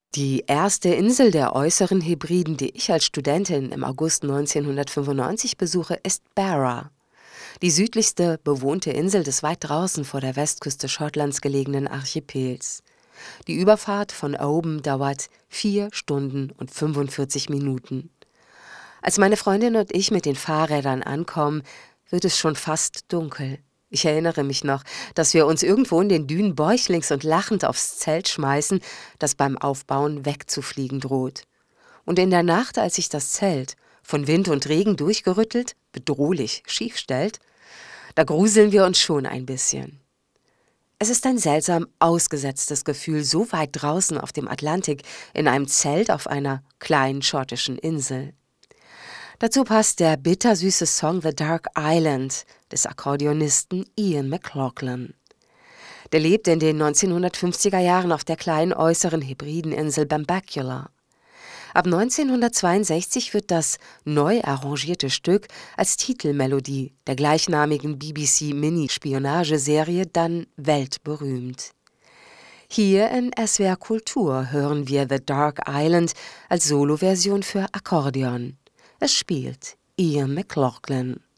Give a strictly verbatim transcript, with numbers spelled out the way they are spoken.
Die erste Insel der Äußeren Hebriden, die ich als Studentin im August neunzehnhundertfünfundneunzig besuche, ist Barra, die südlichste bewohnte Insel des weit draußen vor der Westküste Schottlands gelegenen Archipels. Die Überfahrt von Oban dauert vier Stunden und fünfundvierzig Minuten. Als meine Freundin und ich mit den Fahrrädern ankommen, wird es schon fast dunkel. Ich erinnere mich noch, dass wir uns irgendwo in den Dünen bäuchlings und lachend aufs Zelt schmeißen, das beim Aufbauen wegzufliegen droht. Und in der Nacht, als sich das Zelt, von Wind und Regen durchgerüttelt, bedrohlich schief stellt, da gruseln wir uns schon ein bisschen. Es ist ein seltsam ausgesetztes Gefühl, so weit draußen auf dem Atlantik in einem Zelt auf einer kleinen schottischen Insel. Dazu passt der bittersüße Song The Dark Island des Akkordeonisten Ian McLaughlin. Der lebt in den neunzehnhundertfünfziger Jahren auf der kleinen äußeren Hebrideninsel Benbecula. Ab neunzehnhundertzweiundsechzig wird das neu arrangierte Stück als Titelmelodie der gleichnamigen B B C-Mini-Spionageserie dann weltberühmt. Hier in S W R Kultur hören wir The Dark Island als Soloversion für Akkordeon. Es spielt Ian McLaughlin.